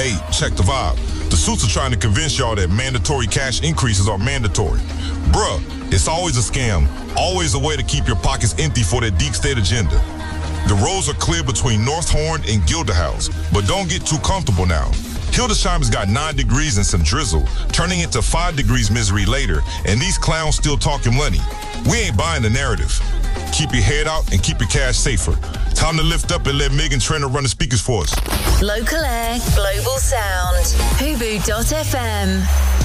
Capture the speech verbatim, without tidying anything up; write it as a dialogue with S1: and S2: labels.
S1: Hey, check the vibe. The suits are trying to convince y'all that mandatory cash increases are mandatory. Bruh, it's always a scam. Always a way to keep your pockets empty for that deep state agenda. The roads are clear between North Horn and Gilderhouse, but don't get too comfortable now. Hildesheim has got nine degrees and some drizzle, turning into five degrees misery later, and these clowns still talking money. We ain't buying the narrative. Keep your head out and keep your cash safer. Time to lift up and let Megan Trainor run the speakers for us.
S2: Local Air, Global Sound. Hubu dot F M.